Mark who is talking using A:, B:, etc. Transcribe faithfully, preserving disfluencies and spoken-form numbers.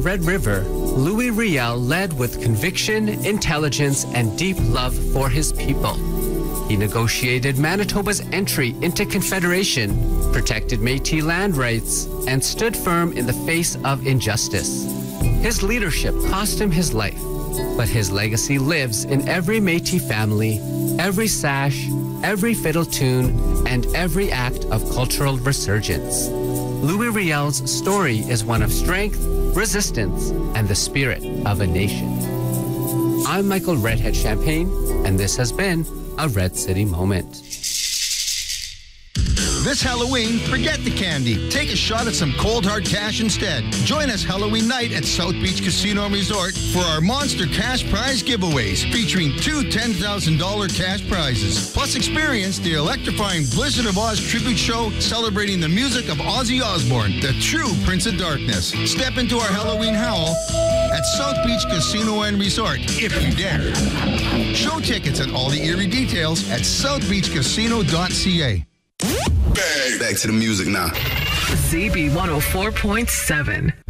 A: Red River, Louis Riel led with conviction, intelligence, and deep love for his people. He negotiated Manitoba's entry into Confederation, protected Métis land rights, and stood firm in the face of injustice. His leadership cost him his life, but his legacy lives in every Métis family, every sash, every fiddle tune, and every act of cultural resurgence. Louis Riel's story is one of strength, resistance, and the spirit of a nation. I'm Michael Redhead Champagne, and this has been a Red City Moment.
B: This Halloween, forget the candy. Take a shot at some cold hard cash instead. Join us Halloween night at South Beach Casino and Resort for our monster cash prize giveaways, featuring two ten thousand dollars cash prizes. Plus experience the electrifying Blizzard of Oz tribute show celebrating the music of Ozzy Osbourne, the true Prince of Darkness. Step into our Halloween howl at South Beach Casino and Resort, if you dare. Show tickets and all the eerie details at south beach casino dot c a.
C: Back to the music now.
D: Z B one oh four point seven.